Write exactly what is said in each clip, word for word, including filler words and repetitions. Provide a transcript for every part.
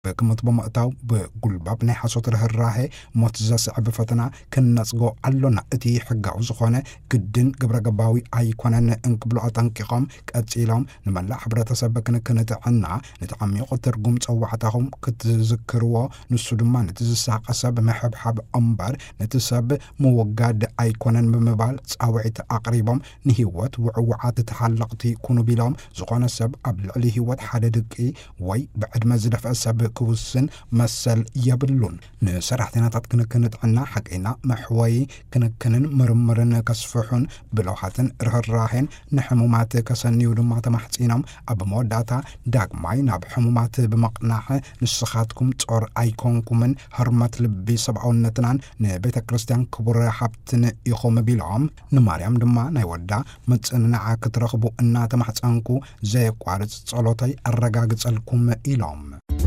بكمت بمقتاو بقلباب ناي حصوت الهراهي موتزا صعب فتنا كنصغو علونا اتي حقا وزخونه قدن قبر قباوي اي كونن انقبلو اتنقيقهم قتيلهم نملا حبرتسب كنتعنا نتعميق ترجم صوعتهم كتذكروا نسو دما نتزساقسب محبحب امبر نتسب موقاد اي كونن بمبال صاوعت اقريبهم نهيوت وعوعات تحلقتي كونو بيلهم زخونه سب قبل عليه هوت حدا دقي وي بعد ما زدف سب كوسن مسل يبلون نسرحتنا تتكن كنت عنا حقنا محوي كنكنن مرمرن كسفحون بلوحاتن رهراهن نحمومات كسني ودمات محصينم اب موداتا داغماي ناب حمومات بمقناح نسخاتكم تصور ايكونكم حرمت لبي سبعونتنان نبيت كريستيان كبر حبتن يخوم بيلعم نماريام دما نايودا مصننا كترخبو ان تمحصنكو زي قارص صلوتاي ارغاغصلكم إلهم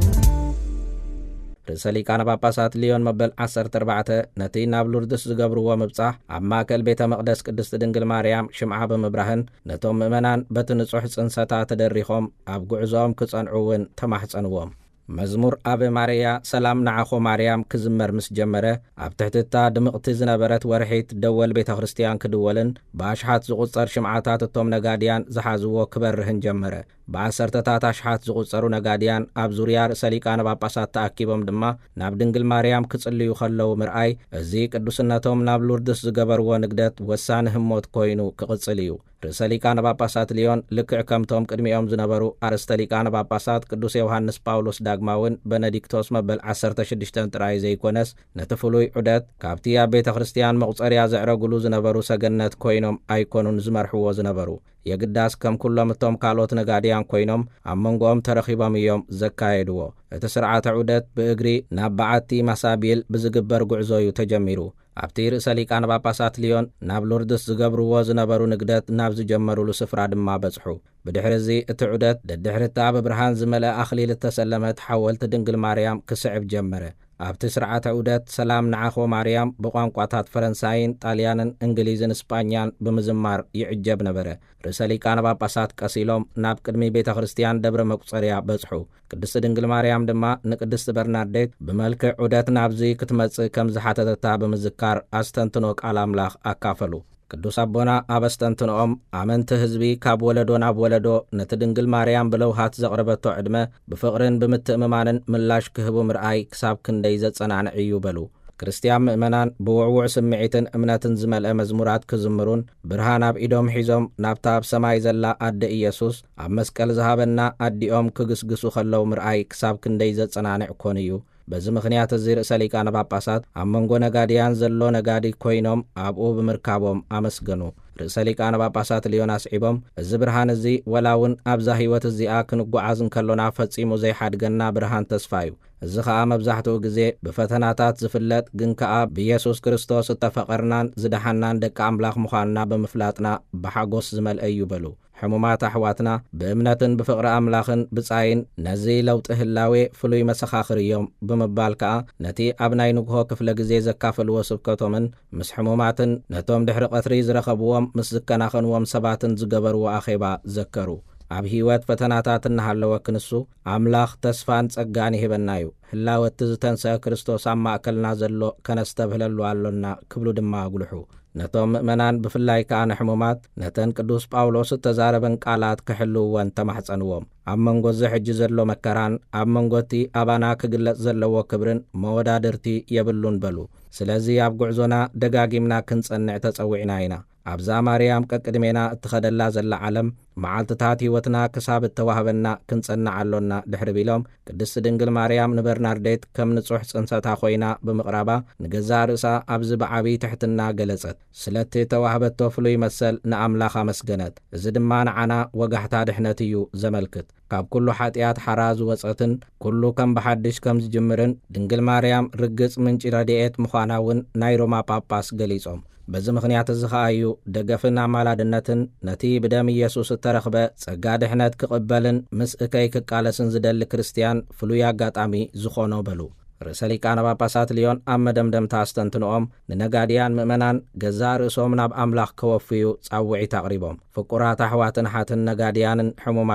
رئيس ليقان ጳጳሳት ሊዮን መበል عشرة أربعة ነቲ ናብ ሎርድስ ዝገብርዎ ምብጻሕ ኣብ ማእከል ቤተ መቕደስ ቅድስት ድንግል ማርያም ሽምዓ ብምብራህን ነቶም ምእመናን በቲ ንጹሕ ጽንሰታ ተደሪኾም ኣብ ጉዕዞኦም ክጸንዑውን ተማሕጸንዎም መዝሙር አብ ማርያ ሰላም ናዓኾ ማርያም ክዝመር ምስ ጀመረ ኣብ ትሕትታ ድምቕቲ ዝነበረት ወርሒት ደወል ቤተ ክርስቲያን ክድወልን በኣሽሓት ዝቝጸር ሽምዓታት እቶም ነጋድያን ዝሓዝዎ ክበርህን ጀመረ በዓሰርተታት ኣሽሓት ዝቝጸሩ ነጋድያን ኣብ ዙርያ ርእሰ ሊቃነ ጳጳሳት ተኣኪቦም ድማ ናብ ድንግል ማርያም ክጽልዩ ኸለዉ ምርኣይ እዚ ቅዱስነቶም ናብ ሎርድስ ዝገበርዎ ንግደት ወሳኒ ህሞት ኮይኑ ክቕጽል እዩ ርእሰ ሊቃነ ጳጳሳት ሊዮን ልክዕ ከምቶም ቅድሚኦም ዝነበሩ ኣርእስተ ሊቃነ ጳጳሳት ቅዱስ ዮሐንስ ጳውሎስ ዳግማውን በነዲክቶስ መበል عشرة شدشت ጥራይ ዘይኮነስ ነቲ ፍሉይ ዑደት ካብቲ ኣብ ቤተ ክርስቲያን መቑጸርያ ዘዕረጉሉ ዝነበሩ ሰገነት ኮይኖም ኣይኮኑን ዝመርሕዎ ዝነበሩ የግዳስ ከም ኩሎም እቶም ካልኦት ነጋድያን ኮይኖም ኣብ መንጎኦም ተረኺቦም እዮም ዘካየድዎ እቲ ስርዓተ ዑደት ብእግሪ ናብ በዓቲ ማሳቢል ብዝግበር ጉዕዞ እዩ ተጀሚሩ ኣብቲ ርእሰ ሊቃነ ጳጳሳት ሊዮን ናብ ሎርድስ ዝገብርዎ ዝነበሩ ንግደት ናብ ዝጀመሩሉ ስፍራ ድማ በጽሑ ብድሕሪዚ እቲ ዑደት ደድሕሪታ ብብርሃን ዝመልአ ኣኽሊል ተሰለመት ሓወልቲ ድንግል ማርያም ክስዕብ ጀመረ ኣብቲ ስርዓተ ዑደት ሰላም ናዓኾ ማርያም ብቋንቋታት ፈረንሳይን ጣልያንን እንግሊዝን እስጳኛን ብምዝማር ይዕጀብ ነበረ ርእሰ ሊቃነ ጳጳሳት ቀሲሎም ናብ ቅድሚ ቤተ ክርስቲያን ደብረ መቁጸርያ በጽሑ ቅድስት ድንግል ማርያም ድማ ንቅድስት በርናርዴት ብመልክዕ ዑደት ናብዚ ክትመጽእ ከም ዝሓተተታ ብምዝካር ኣስተንትኖ ቃል ኣምላኽ ኣካፈሉ ቅዱስ ኣቦና ኣበስተንትኖኦም ኣመንቲ ህዝቢ ካብ ወለዶ ናብ ወለዶ ነቲ ድንግል ማርያም ብለውሃት ዘቕረበቶ ዕድመ ብፍቕርን ብምትእምማንን ምላሽ ክህቡ ምርኣይ ክሳብ ክንደይ ዘጸናንዕ እዩ በሉ ክርስቲያን ምእመናን ብውዕውዕ ስምዒትን እምነትን ዝመልአ መዝሙራት ክዝምሩን ብርሃን ኣብ ኢዶም ሒዞም ናብታ ኣብ ሰማይ ዘላ ኣደ ኢየሱስ ኣብ መስቀል ዝሃበና ኣዲኦም ክግስግሱ ኸለዉ ምርኣይ ክሳብ ክንደይ ዘጸናንዕ ኮን እዩ በዚ ምኽንያት እዚ ርእሰ ሊቃነ ጳጳሳት ኣብ መንጎ ነጋድያን ዘሎ ነጋዲ ኮይኖም ኣብኡ ብምርካቦም ኣመስገኑ ርእሰ ሊቃነ ጳጳሳት ሊዮን ኣስዒቦም እዚ ብርሃን እዚ ወላውን ኣብዛ ህይወት እዚኣ ክንጓዓዝ እንከሎና ፈጺሙ ዘይሓድገና ብርሃን ተስፋ እዩ እዚ ኸኣ መብዛሕትኡ ግዜ ብፈተናታት ዝፍለጥ ግን ከኣ ብኢየሱስ ክርስቶስ እተፈቐርናን ዝደሓናን ደቂ ኣምላኽ ምዃንና ብምፍላጥና ብሓጎስ ዝመልአ እዩ በሉ ሕሙማት ኣሕዋትና ብእምነትን ብፍቕሪ ኣምላኽን ብጻይን ነዚ ለውጢ ህላዌ ፍሉይ መሰኻኽር እዮም ብምባል ከኣ ነቲ ኣብ ናይ ንግሆ ክፍለ ግዜ ዘካፈልዎ ስብከቶምን ምስ ሕሙማትን ነቶም ድሕሪ ቀትሪ ዝረኸብዎም ምስ ዝከናኸንዎም ሰባትን ዝገበርዎ ኣኼባ ዘከሩ ኣብ ህይወት ፈተናታት እናሃለወ ክንሱ ኣምላኽ ተስፋን ጸጋን ይህበና እዩ ህላወቲ ዝተንስአ ክርስቶስ ኣብ ማእከልና ዘሎ ከነስተብህለሉ ኣሎና ክብሉ ድማ ኣጉልሑ ነቶም ምእመናን ብፍላይ ከኣ ንሕሙማት ነተን ቅዱስ ጳውሎስ እተዛረበን ቃላት ክሕልውወን ተማሕጸንዎም ኣብ መንጎ ዝሕጂ ዘሎ መከራን ኣብ መንጎቲ ኣባና ክግለጽ ዘለዎ ክብርን መወዳድርቲ የብሉን በሉ ስለዚ ኣብ ጉዕዞና ደጋጊምና ክንጸንዕ ተጸዊዕና ኢና ኣብዛ ማርያም ቀቅድሜና እትኸደላ ዘላ ዓለም መዓልትታት ህይወትና ክሳብ እተዋህበና ክንጸንዕ ኣሎና ድሕሪ ቢሎም ቅድስት ድንግል ማርያም ንበርናርዴት ከም ንጹሕ ጽንሰታ ኾይና ብምቕራባ ንገዛ ርእሳ ኣብዚ ብዓብዪ ትሕትና ገለጸት ስለቲ ተዋህበቶ ፍሉይ መሰል ንኣምላኽ ኣመስገነት እዚ ድማ ንዓና ወጋሕታ ድሕነት እዩ ዘመልክት ካብ ኩሉ ሓጢኣት ሓራ ዝወፀትን ኩሉ ከም ብሓድሽ ከም ዝጅምርን ድንግል ማርያም ርግጽ ምንጪ ረድኤት ምዃና እውን ናይ ሮማ ጳጳስ ገሊጾም በዚ ምኽንያት እዚ ኸኣ እዩ ደገፍን ኣማላድነትን ነቲ ብደም ኢየሱስ እተረኽበ ጸጋ ድሕነት ክቕበልን ምስ እከይ ክቃለስን ዝደሊ ክርስቲያን ፍሉይ ኣጋጣሚ ዝኾኖ በሉ ርእሰ ሊቃነ ጳጳሳት ሊዮን ኣብ መደምደምታ ኣስተንትንኦም ንነጋድያን ምእመናን ገዛ ርእሶም ናብ ኣምላኽ ከወፍዩ ጻውዒት ኣቕሪቦም ፍቁራት ኣሕዋትን ሓትን ነጋድያንን ሕሙማትን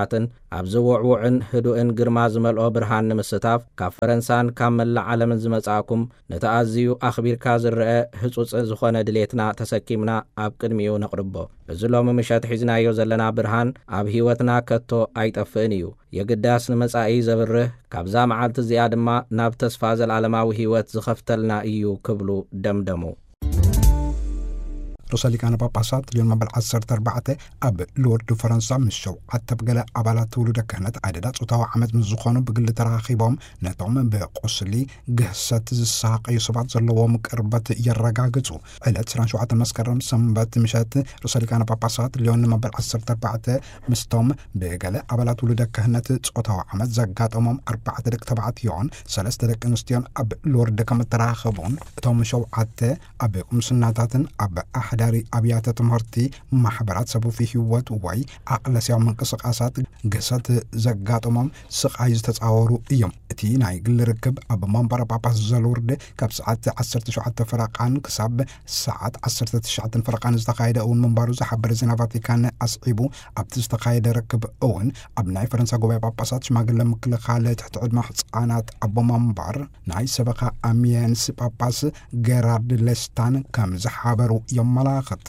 ኣብ ዝውዕውዕን ህዱእን ግርማ ዝመልኦ ብርሃን ንምስታፍ ካብ ፈረንሳን ካብ መላእ ዓለምን ዝመጻእኩም ነቲ ኣዝዩ ኣኽቢርካ ዝርአ ህጹጽ ዝኾነ ድሌትና ተሰኪምና ኣብ ቅድሚኡ ነቕርቦ። እዚ ሎሚ ምሸት ሒዝናዮ ዘለና ብርሃን ኣብ ህይወትና ከቶ ኣይጠፍእን እዩ። የግዳስ ንመጻኢ ዘብርህ ካብዛ መዓልቲ እዚኣ ድማ ናብ ተስፋ ዘለዓለማዊ ህይወት ዝኸፍተልና እዩ ክብሉ ደምደሙ። ርእሰ ሊቃነ ጳጳሳት ሊዮን መበል ዓሰርተ ኣርባዕተ ኣብ ሎርድ ፈረንሳ ምስ ሸውዓተ ገለ ኣባላት ውሉደ ክህነት ኣደዳ ጾታዊ ዓመት ምስ ዝኾኑ ብግሊ ተራኺቦም ነቶም ብቁስሊ ግህሰት ዝሳቀዩ ሰባት ዘለዎም ቅርበት የረጋግጹ። ዕለት ዕስራን ሸውዓተ መስከረም ሰንበት ምሸት ርእሰ ሊቃነ ጳጳሳት ሊዮን መበል ዓሰርተ ኣርባዕተ ምስቶም ብገለ ኣባላት ውሉደ ክህነት ጾታዊ ዓመት ዘጋጠሞም ኣርባዕተ ደቂ ተባዕትዮን ሰለስተ ደቂ ኣንስትዮን ኣብ ሎርድ ከም ተራኸቡን እቶም ሸውዓተ ኣብ ቁምስናታትን ኣብ ዳሪ ኣብያተ ትምህርቲ ማሕበራት ሰቡፊ ህይወት ወይ ኣቅለስያዊ ምንቅስቃሳት ግሰት ዘጋጠሞም ስቃይ ዝተጻወሩ እዮም። እቲ ናይ ግሊ ርክብ ኣብ መንበረ ጳጳስ ዘሎርድ ካብ ሰዓት ዓሰርተ ሸውዓተ ፈረቓን ክሳብ ሰዓት ዓሰርተ ትሽዓተ ፈረቓን ዝተኻየደ እውን መንበሩ ዝሓበረ ዜና ቫቲካን ኣስዒቡ ኣብቲ ዝተኻየደ ርክብ እውን ኣብ ናይ ፈረንሳ ጉባኤ ጳጳሳት ሽማግለ ምክልኻል ትሕቲ ዕድመ ህፃናት ኣቦ መንበር ናይ ሰበካ ኣሚየንስ ጳጳስ ጌራርድ ሌስታን ከም ዝሓበሩ የመላ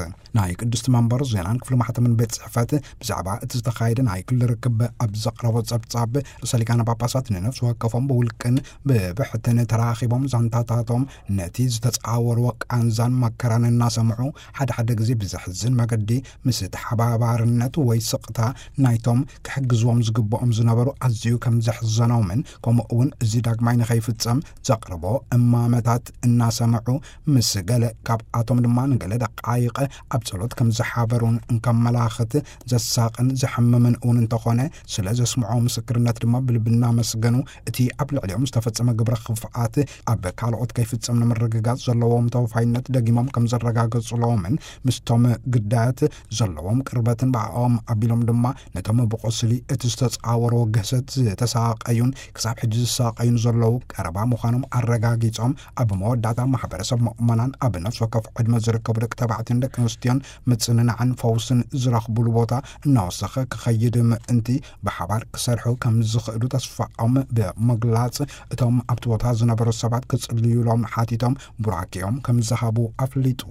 ናይ ቅድስቲ መንበር ዜናን ክፍሊ ማሕተምን ቤት ጽሕፈት ብዛዕባ እቲ ዝተኻየደ ናይ ግሊ ርክብ ኣብ ዘቕረቦ ጸብጻብ ርእሰ ሊቃነ ጳጳሳት ንነፍሲ ወከፎም ብውልቅን ብብሕትን ተራኺቦም ዛንታታቶም ነቲ ዝተጻወርዎ ቃንዛን መከራን እናሰምዑ ሓደ ሓደ ግዜ ብዘሕዝን መገዲ ምስ ተሓባባርነት ወይ ስቕታ ናይቶም ክሕግዝዎም ዝግብኦም ዝነበሩ ኣዝዩ ከም ዘሕዘኖምን ከምኡ እውን እዚ ዳግማይ ንኸይፍጸም ዘቕርቦ እማመታት እናሰምዑ ምስ ገለ ካብኣቶም ድማ ንገለ ደቃይቀ ኣብ ጸሎት ከም ዝሓበሩን እንከመላኽት ዘሳቕን ዘሐምምን እውን እንተኾነ ስለ ዘስምዖ ምስክርነት ድማ ብልብና መስገኑ እቲ ኣብ ልዕሊኦም ዝተፈጸመ ግብረ ክፍኣት ኣብ ካልኦት ከይፍጸም ንምርግጋጽ ዘለዎም ተወፋይነት ደጊሞም ከም ዘረጋገጹሎምን ምስቶም ግዳያት ዘለዎም ቅርበትን ብኣኦም ኣቢሎም ድማ ነቶም ብቆስሊ እቲ ዝተጻወሮ ገሰት ዝተሳቀዩን ክሳብ ሕጂ ዝሳቀዩን ዘለዉ ቀረባ ምዃኖም ኣረጋጊጾም ኣብ መወዳእታ ማሕበረሰብ ምእመናን ኣብ ነፍሲ ወከፍ ዕድመ ዝርከቡ ደቂ ተባዕትዮን ደቂ ኣንስትዮን ምጽንናዕን ፈውስን ዝረኽብሉ ቦታ እናወሰኸ ክኸይድ ምእንቲ ብሓባር ክሰርሑ ከም ዝኽእሉ ተስፋኦም ብምግላጽ እቶም ኣብቲ ቦታ ዝነበሩ ሰባት ክጽልዩሎም ሓቲቶም ቡራኪኦም ከም ዝሃቡ ኣፍሊጡ።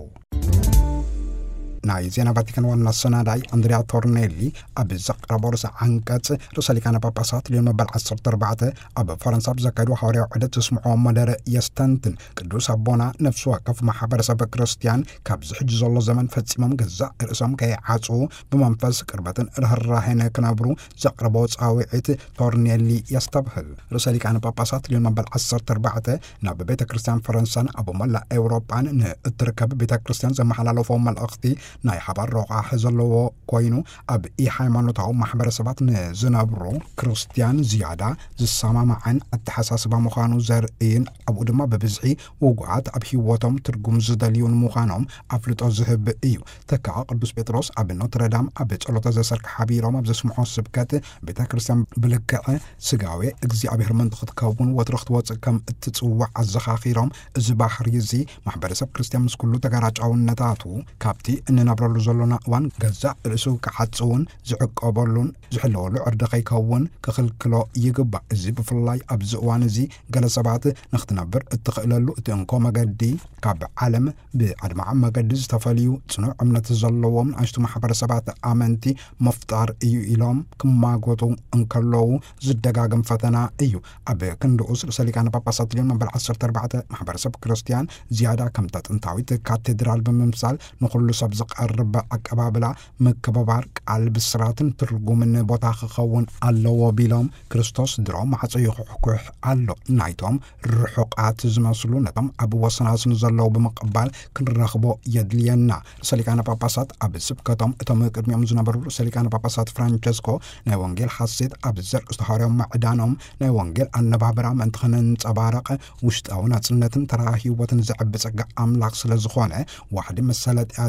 ናይ ዜና ቫቲካን ዋና ሰናዳይ ኣንድሪያ ቶርኔሊ ኣብ ዘቕረቦ ርእሰ አንቀጽ ርእሰ ሊቃነ ጳጳሳት ሊዮን መበል ዓሰርተ ኣርባዕተ ኣብ ፈረንሳ ብዘካየዱ ሓዋርያዊ ዑደት ዝስምዖ መደረ የስተንትን ቅዱስ ኣቦና ነፍሲ ወከፍ ማሕበረሰብ ክርስቲያን ካብ ዝሕጂ ዘሎ ዘመን ፈጺሞም ገዛእ ርእሶም ከይዓጽዉ ብመንፈስ ቅርበትን ርህራሄን ክነብሩ ዘቕረቦ ጻውዒት ቶርኔሊ የስተብህል። ርእሰ ሊቃነ ጳጳሳት ሊዮን መበል ዓሰርተ ኣርባዕተ ናብ ቤተ ክርስቲያን ፈረንሳን ኣብ መላእ ኤውሮጳን ንእትርከብ ቤተ ክርስቲያን ዘመሓላለፎም መልእኽቲ ናይ ሓባር ረቓሒ ዘለዎ ኮይኑ ኣብ ኢ-ሃይማኖታዊ ማሕበረሰባት ንዝነብሩ ክርስቲያን ዝያዳ ዝሰማማዕን ኣተሓሳስባ ምዃኑ ዘርእይን ኣብኡ ድማ ብብዝሒ ውጉዓት ኣብ ህይወቶም ትርጉም ዝደልዩን ምዃኖም ኣፍልጦ ዝህብ እዩ። ተካዓ ቅዱስ ጴጥሮስ ኣብ ኖትረዳም ኣብ ጸሎተ ዘሰርክ ሓቢሮም ኣብ ዘስምዖ ስብከት ቤተ ክርስቲያን ብልክዕ ስጋዊ እግዚኣብሔር ምንንቲ ክትከውን ወትሪ ክትወፅእ ከም እትጽዋዕ ኣዘኻኺሮም እዚ ባህሪ እዚ ማሕበረሰብ ክርስቲያን ምስ ኩሉ ተጋራጫውነታቱ ካብቲ እንነብረሉ ዘለና እዋን ገዛእ ርእሱ ክዓጽውን ዝዕቀበሉን ዝሕለወሉ ዕርዲ ከይከውን ክኽልክሎ ይግባእ። እዚ ብፍላይ ኣብዚ እዋን እዚ ገለ ሰባት ንኽትነብር እትኽእለሉ እቲ እንኮ መገዲ ካብ ዓለም ብዓድማዓ መገዲ ዝተፈልዩ ጽኑዕ እምነት ዘለዎም ንኣሽቱ ማሕበረሰባት ኣመንቲ መፍጣር እዩ ኢሎም ክማጎቱ እንከለዉ ዝደጋግም ፈተና እዩ። ኣብ ክንድኡስ ርእሰ ሊቃነ ጳጳሳት ሊዮን መበል ዓሰርተ ኣርባዕተ ማሕበረሰብ ክርስቲያን ዝያዳ ከምታ ጥንታዊት ካቴድራል ብምምሳል ንኹሉ ሰብ ዝቐርብ ኣቀባብላ ምክብባር ቃል ብስራትን ትርጉምን ቦታ ክኸውን ኣለዎ ቢሎም ክርስቶስ ድሮም ማዕጾ ይኹሕኩሕ ኣሎ። ናይቶም ርሑቃት ዝመስሉ ነቶም ኣብ ወሰናስን ዘለዉ ብምቕባል ክንረኽቦ የድልየና። ርእሰ ሊቃነ ጳጳሳት ኣብ ስብከቶም እቶም ቅድሚኦም ዝነበሩ ርእሰ ሊቃነ ጳጳሳት ፍራንቸስኮ ናይ ወንጌል ሓሴት ኣብ ዘርእስቲ ሐዋርያዊ ማዕዳኖም ናይ ወንጌል ኣነባብራ ምእንቲ ክንንጸባረቕ ውሽጣዊ ናጽነትን ተራ ህይወትን ዘዕቢ ጸጋ ኣምላኽ ስለ ዝኾነ ዋሕዲ መሰለጥያታትን ነቲ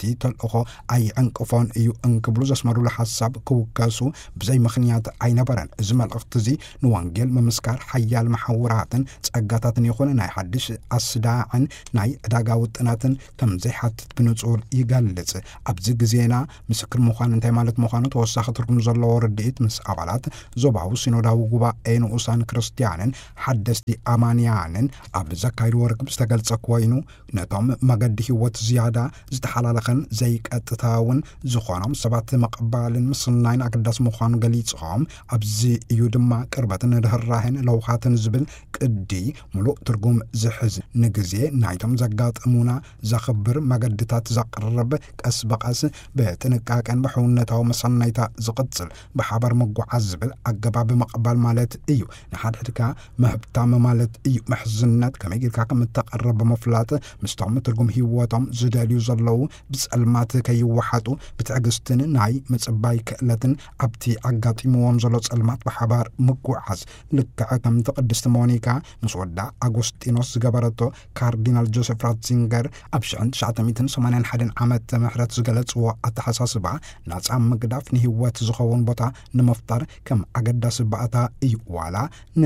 ነቲ ተልእኾ ኣይዕንቅፎን እዩ እንክብሉ ዘስመሩሉ ሓሳብ ክውከሱ ብዘይ ምኽንያት ኣይነበረን። እዚ መልእኽቲ እዚ ንወንጌል ምምስካር ሓያል መሓውራትን ጸጋታትን ይኹን ናይ ሓድሽ ኣስዳዕን ናይ ዕዳጋ ውጥናትን ከም ዘይሓትት ብንጹር ይገልጽ። ኣብዚ ግዜና ምስክር ምዃን እንታይ ማለት ምዃኑ ተወሳኺ ትርጉም ዘለዎ ርድኢት ምስ ኣባላት ዞባዊ ሲኖዳዊ ጉባኤ ንኡሳን ክርስቲያንን ሓደስቲ ኣማንያንን ኣብ ዘካይድዎ ርክብ ዝተገልጸ ኮይኑ ነቶም መገዲ ህይወት ዝያዳ ዝተሓላለኸን ዘይቀጥታውን ዝኾኖም ሰባት መቕባልን ምስናይን ኣገዳሲ ምዃኑ ገሊጾም ኣብዚ እዩ ድማ ቅርበትን ርህራሄን ለውሃትን ዝብል ቅዲ ሙሉእ ትርጉም ዝሕዝ ንግዜ ናይቶም ዘጋጥሙና ዘኽብር መገድታት ዘቕርብ ቀስ በቐስ ብጥንቃቀን ብሕውነታዊ መሰናይታ ዝቕጽል ብሓባር መጓዓዝ ዝብል ኣገባብ መቕባል ማለት እዩ። ንሓድሕድካ መህብታም ማለት እዩ። ምሕዝነት ከመይ ጌርካ ከም እተቐርብ ምፍላጥ ምስቶም ትርጉም ህይወቶም ዝደልዩ ዘለዉ ብጸልማት ከይወሓጡ ብትዕግስትን ናይ ምጽባይ ክእለትን ኣብቲ ኣጋጢምዎም ዘሎ ጸልማት ብሓባር ምጉዓዝ ልክዕ ከምቲ ቅድስቲ ሞኒካ ምስ ወዳ ኣጎስጢኖስ ዝገበረቶ ካርዲናል ጆሴፍ ራትዚንገር ኣብ ሽዑን ትሽዓተ ሚእትን ሰማንያን ሓደን ዓመተ ምህረት ዝገለጽዎ ኣተሓሳስባ ናጻ ምግዳፍ ንህይወት ዝኸውን ቦታ ንምፍጣር ከም ኣገዳሲ ባእታ እዩ። ዋላ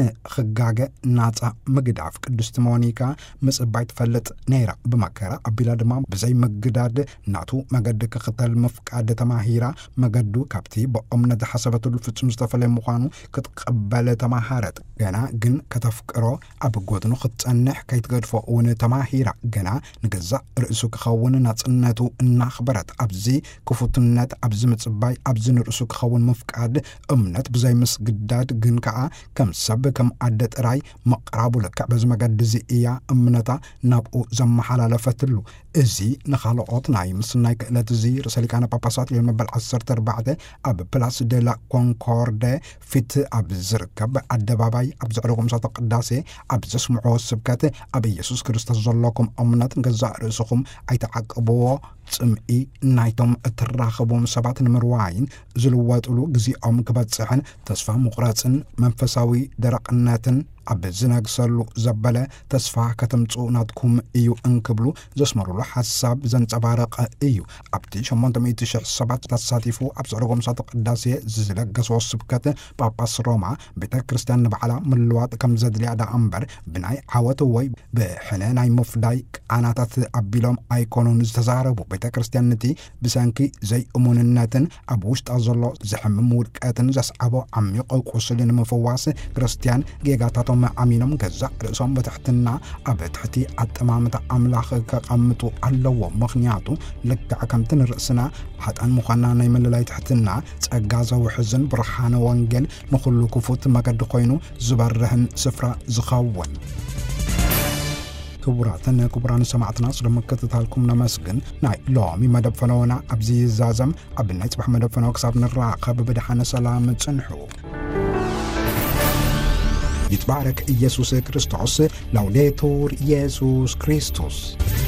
ንኽጋገ ናጻ ምግዳፍ ቅድስቲ ሞኒካ ምጽባይ ትፈልጥ ነይራ። ብመከራ ኣቢላ ድማ ብዘይ ምግዳድ ናቱ መገዲ ክኽተል ምፍቃድ ተማሂራ መገዱ ካብቲ ብእምነት ሓሰበትሉ ፍጹም ዝተፈለየ ምዃኑ ክትቀበል ተማሃረት። ገና ግን ከተፍቅሮ ኣብ ጎድኑ ክትጸንሕ ከይትገድፎ እውን ተማሂራ ገና ንገዛእ ርእሱ ክኸውን ናጽነቱ እናኽበረት ኣብዚ ክፉትነት ኣብዚ ምጽባይ ኣብዚ ንርእሱ ክኸውን ምፍቃድ እምነት ብዘይ ምስግዳድ ግን ከዓ ከም ሰብ ከም ኣደ ጥራይ መቕራቡ ልክዕ በዚ መገዲ እዚ እያ እምነታ ናብኡ ዘመሓላለፈትሉ። እዚ ንኻልኦት ናይ ምስናይ ክእለት እዚ ርእሰ ሊቃነ ጳጳሳት ሊዮን መበል ዓሰርተ ኣርባዕተ ኣብ ፕላስ ደ ላ ኮንኮርደ ፊት ኣብ ዝርከብ ኣደባባይ ኣብ ዘዕረጎ ምሳተ ቅዳሴ ኣብ ዘስምዖ ስብከት ኣብ ኢየሱስ ክርስቶስ ዘለኩም እምነት ገዛእ ርእስኹም ኣይተዓቅብዎ ጽምኢ ናይቶም እትራኸቦም ሰባት ንምርዋይን ዝልወጥሉ ግዚኦም ክበጽሕን ተስፋ ምቑራጽን መንፈሳዊ ደረቕነትን ኣብ ዝነግሰሉ ዘበለ ተስፋ ከተምፁ ናትኩም እዩ እንክብሉ ዘስመሩሉ ሓሳብ ዘንጸባረቐ እዩ። ኣብቲ ሸሞንተ ሚእቲ ሽሕ ሰባት ተሳቲፉ ኣብ ዘዕረጎ ምሳተ ቅዳሴ ዝለገስዎ ስብከት ጳጳስ ሮማ ቤተ ክርስቲያን ንባዕላ ምልዋጥ ከም ዘድልያ ዳ እምበር ብናይ ዓወት ወይ ብሕነ ናይ ምፍዳይ ቃናታት ኣቢሎም ኣይኮኑን ዝተዛረቡ። ቤተ ክርስቲያን ነቲ ብሰንኪ ዘይእሙንነትን ኣብ ውሽጣ ዘሎ ዝሕምም ውድቀትን ዘስዓቦ ዓሚቕ ቁስሊ ንምፍዋስ ክርስቲያን ጌጋታቶም ኣሚኖም ገዛእ ርእሶም በትሕትና ኣብ ትሕቲ ኣጠማምታ ኣምላኽ ከቐምጡ ኣለዎ። ምኽንያቱ ልክዕ ከምቲ ንርእስና ሓጣን ምዃንና ናይ ምልላይ ትሕትና ጸጋ ዘውሕዝን ብርሃነ ወንጌል ንኹሉ ክፉት መገዲ ኮይኑ ዝበርህን ስፍራ ዝኸውን። ክቡራትን ክቡራን ሰማዕትና ስለምክትታልኩም ነመስግን። ናይ ሎሚ መደብ ፈነወና ኣብዚ ይዛዘም። ኣብ ናይ ጽባሕ መደብ ፈነወ ክሳብ ንራኸብ ብድሓነ ሰላም ጽንሑ። ይትባረክ ኢየሱስ ክርስቶስ። ላውዴቱር ኢየሱስ ክርስቶስ።